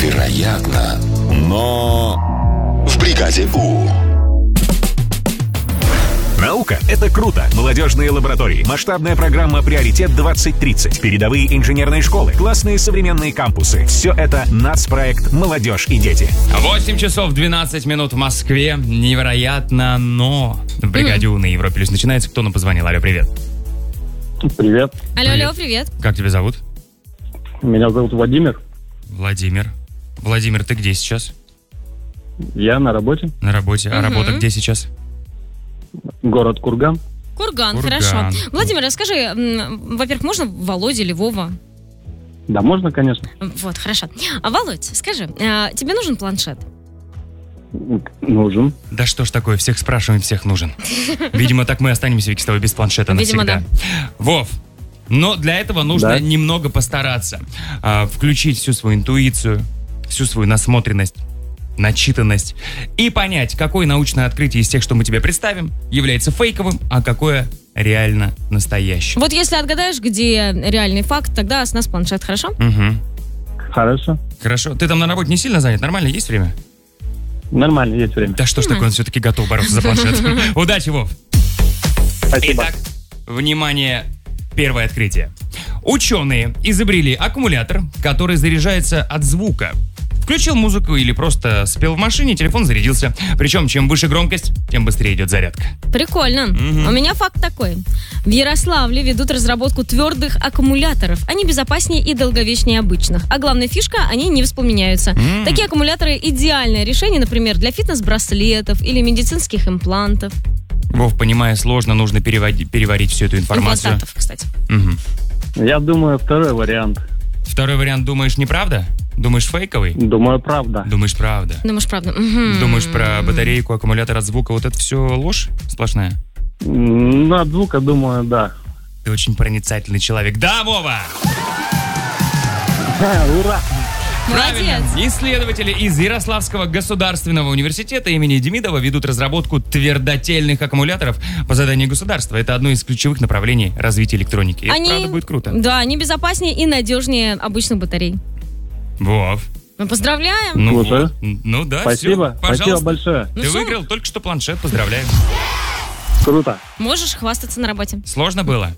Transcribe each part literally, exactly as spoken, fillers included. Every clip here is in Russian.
Невероятно, но в бригаде У. Наука — это круто. Молодежные лаборатории, масштабная программа «Приоритет двадцать тридцать», передовые инженерные школы, классные современные кампусы. Все это нацпроект «Молодежь и дети». восемь часов двенадцать минут в Москве. Невероятно, но в бригаде У на Европе Плюс начинается. Кто нам позвонил? Алло, привет. Привет. Алло, алло, привет. Как тебя зовут? Меня зовут Владимир. Владимир. Владимир, ты где сейчас? Я на работе. На работе. А Мгм. работа где сейчас? Город Курган. Курган, Курган. хорошо. Владимир, расскажи, м, во-первых, можно Володя или Вова? Да, можно, конечно. Вот, хорошо. А, Володь, скажи, а, тебе нужен планшет? Нужен. Да что ж такое, всех спрашиваем, всех нужен. Видимо, так мы останемся, Вики, с тобой без планшета Видимо, навсегда. Вов, но для этого нужно Да. немного постараться. А, включить всю свою интуицию, всю свою насмотренность, начитанность и понять, какое научное открытие из тех, что мы тебе представим, является фейковым, а какое реально настоящим. Вот если отгадаешь, где реальный факт, тогда с нас планшет, хорошо? Угу. Хорошо. Хорошо. Ты там на работе не сильно занят? Нормально? Есть время? Нормально, есть время. Да что ж такое, он все-таки готов бороться за планшет. Удачи, Вов! Спасибо. Итак, внимание, первое открытие. Ученые изобрели аккумулятор, который заряжается от звука. Включил музыку или просто спел в машине, телефон зарядился. Причем, чем выше громкость, тем быстрее идет зарядка. Прикольно. Мгм. У меня факт такой. В Ярославле ведут разработку твердых аккумуляторов. Они безопаснее и долговечнее обычных. А главная фишка, они не воспламеняются. М. Такие аккумуляторы идеальное решение, например, для фитнес-браслетов или медицинских имплантов. Вов, понимая сложно, нужно переводи- переварить всю эту информацию. Имплантатов, кстати. Мгм. Я думаю, второй вариант. Второй вариант, думаешь, неправда? Думаешь, фейковый? Думаю, правда. Думаешь, правда? Думаешь, правда? Мгм. Думаешь, про батарейку, аккумулятор от звука, вот это все ложь сплошная? М, От звука, думаю, да. Ты очень проницательный человек. Да, Вова! Ура! Молодец. Правильно. Исследователи из Ярославского государственного университета имени Демидова ведут разработку твердотельных аккумуляторов по заданию государства. Это одно из ключевых направлений развития электроники. И это, Они, правда, будет круто. Да, они безопаснее и надежнее обычных батарей. Вов. Мы поздравляем. Ну, Слушай. вот. Ну да, Спасибо. все. Спасибо Пожалуйста. большое. Ну Ты всё. выиграл только что планшет. Поздравляю. Круто. Можешь хвастаться на работе. Сложно было?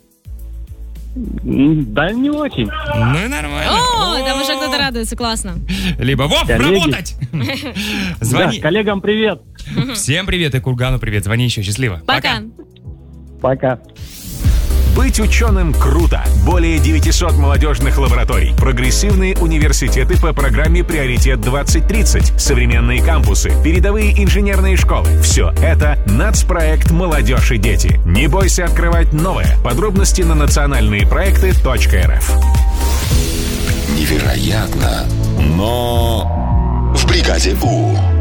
М, Да не очень. Ну и нормально. О, О. там уже кто-то радуется, классно. Либо Вов, Коллеги. работать! Звони. Да, коллегам привет. Всем привет и Кургану привет. Звони еще. Счастливо. Пока. Пока. Быть ученым круто. Более девятисот молодежных лабораторий, прогрессивные университеты по программе «Приоритет двадцать тридцать», современные кампусы, передовые инженерные школы. Все это нацпроект «Молодежь и дети». Не бойся открывать новое. Подробности на национальные проекты точка эр эф. Невероятно, но в бригаде У.